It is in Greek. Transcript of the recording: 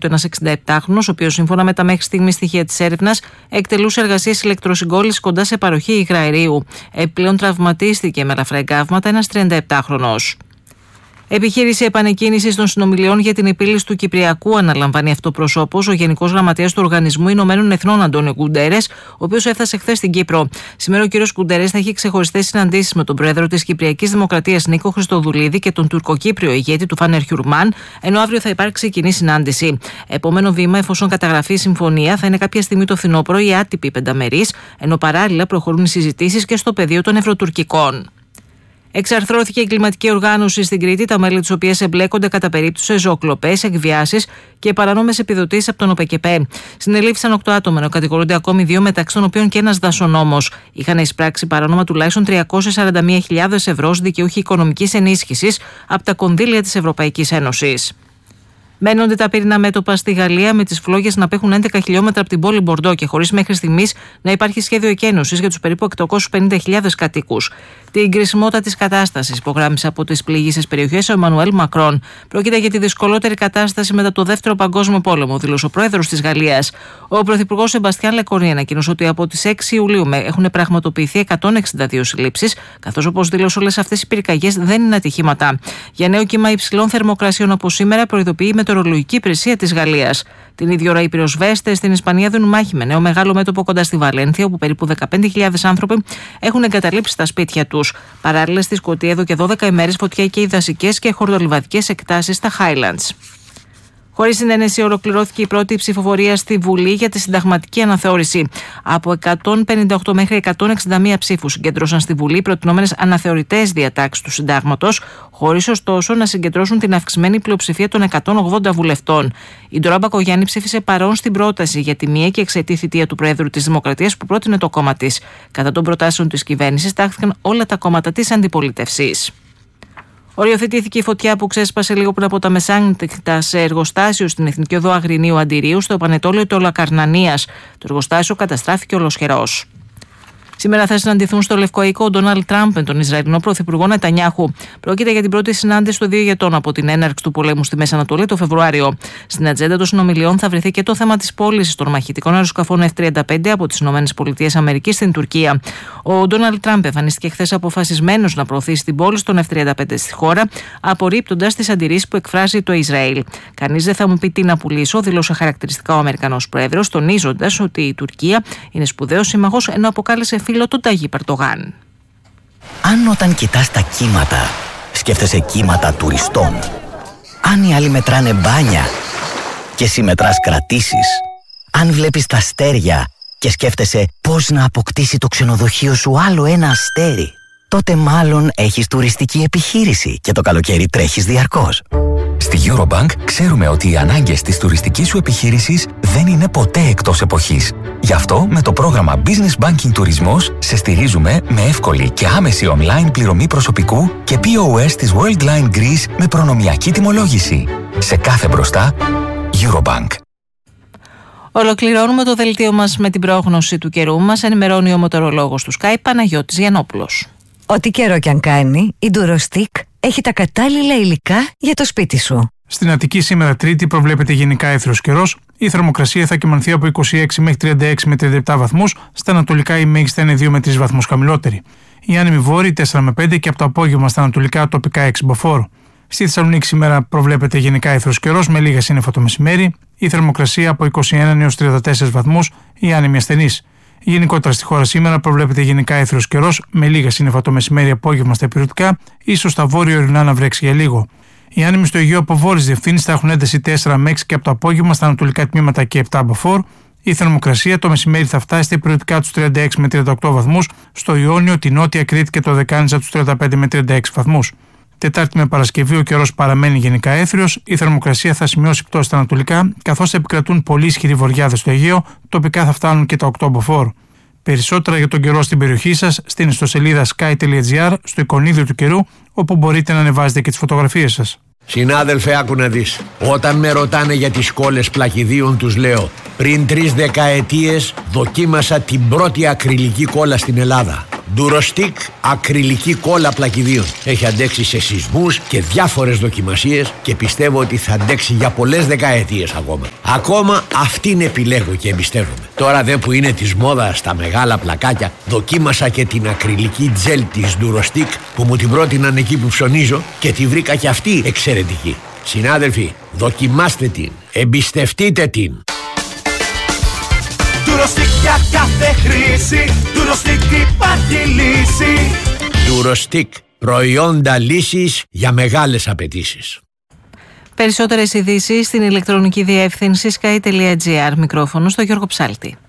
του ένας 67χρονος, ο οποίος σύμφωνα με τα μέχρι στιγμή στοιχεία της έρευνας εκτελούσε εργασίες ηλεκτροσυγκόλλησης κοντά σε παροχή υγραερίου. Επιπλέον τραυματίστηκε με ελαφρά εγκάβματα ένας 37χρονος. Επιχείρηση επανεκκίνησης των συνομιλιών για την επίλυση του Κυπριακού αναλαμβάνει αυτοπροσώπως ο Γενικός Γραμματέας του Οργανισμού Ηνωμένων Εθνών Αντώνιο Γκουντέρες, ο οποίος έφτασε χθες στην Κύπρο. Σήμερα ο κ. Γκουντέρες θα έχει ξεχωριστές συναντήσεις με τον πρόεδρο της Κυπριακής Δημοκρατίας Νίκο Χριστοδουλίδη και τον τουρκοκύπριο ηγέτη του Φάνερ Χιουρμάν, ενώ αύριο θα υπάρξει κοινή συνάντηση. Επόμενο βήμα, εφόσον καταγραφεί η συμφωνία, θα είναι κάποια στιγμή το φθινόπωρο η άτυπη πενταμερής, ενώ παράλληλα προχωρούν οι συζητήσεις και στο πεδίο των ευρωτουρκικών. Εξαρθρώθηκε η εγκληματική οργάνωση στην Κρήτη, τα μέλη της οποίας εμπλέκονται κατά περίπτωση σε ζωοκλοπές, εκβιάσεις και παρανόμες επιδοτήσεις από τον ΟΠΕΚΕΠΕ. Συνελήφθησαν 8 άτομα, ενώ κατηγορούνται ακόμη 2, μεταξύ των οποίων και ένας δασονόμος. Είχαν εισπράξει παράνομα τουλάχιστον 341.000 ευρώ ως δικαιούχοι οικονομικής ενίσχυσης από τα κονδύλια της Ευρωπαϊκής Ένωσης. Μένονται τα πυρηνά μέτωπα στη Γαλλία, με τις φλόγες να απέχουν 11 χιλιόμετρα από την πόλη Μπορντό και χωρίς μέχρι στιγμής να υπάρχει σχέδιο εκένωσης για τους περίπου 850.000 κατοίκους. Την κρισιμότητα της κατάστασης υπογράμμισε από τις πληγείσες περιοχές ο Εμμανουέλ Μακρόν. Πρόκειται για τη δυσκολότερη κατάσταση μετά το Δεύτερο Παγκόσμιο Πόλεμο, δήλωσε ο πρόεδρος της Γαλλίας. Ο πρωθυπουργός Σεμπαστιάν Λεκορνί ανακοίνωσε ότι από τις 6 Ιουλίου έχουν πραγματοποιηθεί 162 συλλήψεις, καθώς όπως δήλωσε όλες αυτές οι πυρκαγιές δεν είναι ατυχήματα. Για νέο κύμα υψηλών θερμοκρασιών από σήμερα προειδοποιεί η Μετεωρολογική Υπηρεσία της Γαλλίας. Την ίδια ώρα οι πυροσβέστες στην Ισπανία δίνουν μάχη με νέο μεγάλο μέτωπο κοντά στη Βαλένθια, όπου περίπου 15.000 άνθρωποι έχουν εγκαταλείψει τα σπίτια τους. Παράλληλα, στη Σκωτία εδώ και 12 ημέρες φωτιά και οι δασικές και χορδολιβαδικές εκτάσεις στα Highlands. Χωρίς συνένεση, ολοκληρώθηκε η πρώτη ψηφοφορία στη Βουλή για τη συνταγματική αναθεώρηση. Από 158 μέχρι 161 ψήφους συγκέντρωσαν στη Βουλή οι προτινόμενες αναθεωρητές διατάξεις του Συντάγματος, χωρίς ωστόσο να συγκεντρώσουν την αυξημένη πλειοψηφία των 180 βουλευτών. Η Ντορά Μπακογιάννη ψήφισε παρόν στην πρόταση για τη μία και εξαιτή θητεία του Προέδρου της Δημοκρατίας που πρότεινε το κόμμα της. Κατά των προτάσεων της κυβέρνησης, τάχθηκαν όλα τα κόμματα της αντιπολίτευσης. Οριοθετήθηκε η φωτιά που ξέσπασε λίγο πριν από τα μεσάνυχτα σε εργοστάσιο στην Εθνική Οδό Αγρινίου Αντιρίου στο Πανετόλειο του Ολακαρνανίας. Το εργοστάσιο καταστράφηκε ολοσχερός. Σήμερα θα συναντηθούν στο Λευκό Οίκο ο Ντόναλντ Τραμπ με τον Ισραηλινό Πρωθυπουργό Νετανιάχου. Πρόκειται για την πρώτη συνάντηση των δύο ηγετών από την έναρξη του πολέμου στη Μέση Ανατολή το Φεβρουάριο. Στην ατζέντα των συνομιλιών θα βρεθεί και το θέμα της πώλησης των μαχητικών αεροσκαφών F-35 από τις ΗΠΑ στην Τουρκία. Ο Ντόναλντ Τραμπ εμφανίστηκε χθες αποφασισμένος να προωθήσει την πώληση των F-35 στη χώρα, απορρίπτοντας τις αντιρρήσεις που εκφράζει το Ισραήλ. Κανείς δεν θα μου πει τι να πουλήσω, δήλωσε χαρακτηριστικά ο Αμερικανός Πρόεδρος, τονίζοντας ότι η Τουρκία είναι σπουδαίος σύμμαχος, ενώ αποκάλεσε φίλο τον Ταγί Περντογάν. Αν όταν κοιτάς τα κύματα, σκέφτεσαι κύματα τουριστών. Αν οι άλλοι μετράνε μπάνια και εσύ μετράς κρατήσεις. Αν βλέπεις τα αστέρια και σκέφτεσαι πώς να αποκτήσει το ξενοδοχείο σου άλλο ένα αστέρι, τότε μάλλον έχεις τουριστική επιχείρηση και το καλοκαίρι τρέχεις διαρκώς. Στη Eurobank ξέρουμε ότι οι ανάγκες της τουριστικής σου επιχείρησης δεν είναι ποτέ εκτός εποχής. Γι' αυτό με το πρόγραμμα Business Banking Τουρισμός σε στηρίζουμε με εύκολη και άμεση online πληρωμή προσωπικού και POS της Worldline Greece με προνομιακή τιμολόγηση. Σε κάθε μπροστά, Eurobank. Ολοκληρώνουμε το δελτίο μας με την πρόγνωση του καιρού. Μας ενημερώνει ο μετεωρολόγος του Sky Παναγιώτης Γιαννόπουλος. Ό,τι καιρό κι αν κάνει, η Durostic έχει τα κατάλληλα υλικά για το σπίτι σου. Στην Αττική σήμερα Τρίτη προβλέπεται γενικά έθριος καιρός. Η θερμοκρασία θα κυμανθεί από 26 μέχρι 36 με 37 βαθμούς. Στα ανατολικά η μέγιστη είναι 2 με 3 βαθμούς χαμηλότερη. Η άνεμη βόρειη 4 με 5 και από το απόγευμα στα ανατολικά τοπικά 6 μποφόρ. Στη Θεσσαλονίκη σήμερα προβλέπεται γενικά έθριος καιρός με λίγα σύννεφα το μεσημέρι. Η θερμοκρασία από 21 έως 34 βαθμούς, η άνεμη ασθενής. Γενικότερα στη χώρα σήμερα προβλέπεται γενικά έθριος καιρός με λίγα σύννεφα το μεσημέρι απόγευμα στα ηπειρωτικά, ίσως στα βόρειο-ορεινά να βρέξει για λίγο. Οι άνεμοι στο Αιγαίο από βόρειες διευθύνσεις θα έχουν ένταση 4 με 6 και από το απόγευμα στα ανατολικά τμήματα και 7 μποφόρ. Η θερμοκρασία το μεσημέρι θα φτάσει στα ηπειρωτικά τους 36 με 38 βαθμούς, στο Ιόνιο, τη Νότια Κρήτη και το Δεκάνησα τους 35 με 36 βαθμούς. Τετάρτη με Παρασκευή ο καιρός παραμένει γενικά έθριος, η θερμοκρασία θα σημειώσει πτώση στα ανατολικά, καθώς θα επικρατούν πολύ ισχυροί βοριάδες στο Αιγαίο, τοπικά θα φτάνουν και τα 8 μποφόρ. Περισσότερα για τον καιρό στην περιοχή σας στην ιστοσελίδα sky.gr, στο εικονίδιο του καιρού, όπου μπορείτε να ανεβάζετε και τις φωτογραφίες σας. Συνάδελφε, άκου να δεις. Όταν με ρωτάνε για τις κόλλες πλακιδίων, τους λέω: πριν 3 δεκαετίες δοκίμασα την πρώτη ακριλική κόλλα στην Ελλάδα. Durostic ακριλική κόλλα πλακιδίων. Έχει αντέξει σε σεισμούς και διάφορες δοκιμασίες και πιστεύω ότι θα αντέξει για πολλές δεκαετίες ακόμα. Ακόμα αυτήν επιλέγω και εμπιστεύομαι. Τώρα δε που είναι της μόδας στα μεγάλα πλακάκια, δοκίμασα και την ακριλική τζέλ της Durostic που μου την πρότειναν εκεί που ψωνίζω και τη βρήκα και αυτή εξαιρετική. Συνάδελφοι, δοκιμάστε την, εμπιστευτείτε την. Durostic για κάθε χρήση, Durostic υπάρχει λύση. Durostic, προϊόντα λύσης για μεγάλες απαιτήσεις. Περισσότερες ειδήσεις στην ηλεκτρονική διεύθυνση sky.gr. Μικρόφωνο στο Γιώργο Ψάλτη.